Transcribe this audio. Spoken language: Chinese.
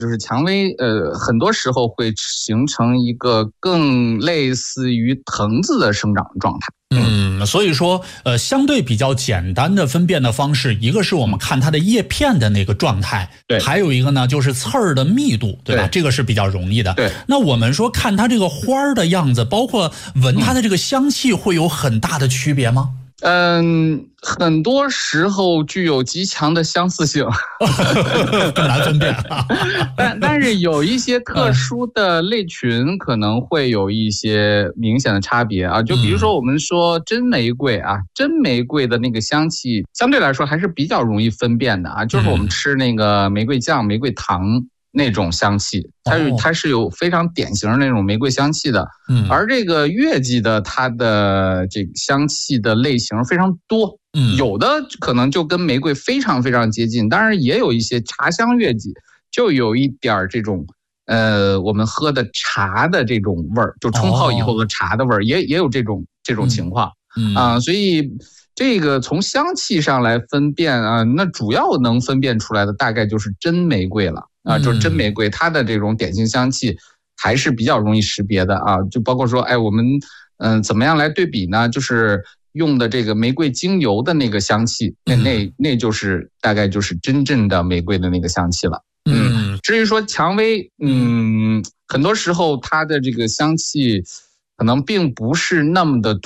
就是蔷薇很多时候会形成一个更类似于藤子的生长状态。 所以说相对比较简单的分辨的方式，一个是我们看它的叶片的那个状态， 对， 还有一个呢就是刺儿的密度，对吧？这个是比较容易的。 对， 那我们说看它这个花的样子，包括闻它的这个香气，会有很大的区别吗？ 很多时候具有极强的相似性， 更难分辨。 但是有一些特殊的类群可能会有一些明显的差别啊，就比如说我们说真玫瑰啊，真玫瑰的那个香气相对来说还是比较容易分辨的啊，就是我们吃那个玫瑰酱、玫瑰糖那种香气，它是有非常典型的那种玫瑰香气的。而这个月季的它的这个香气的类型非常多，有的可能就跟玫瑰非常非常接近，当然也有一些茶香月季就有一点这种我们喝的茶的这种味儿，就冲泡以后的茶的味儿，也有这种情况所以这个从香气上来分辨啊，那主要能分辨出来的大概就是真玫瑰了啊，就是真玫瑰它的这种典型香气还是比较容易识别的啊，就包括说我们怎么样来对比呢？就是用的这个玫瑰精油的那个香气，那就是大概就是真正的玫瑰的那个香气了。至于说蔷薇，很多时候它的这个香气可能并不是那么的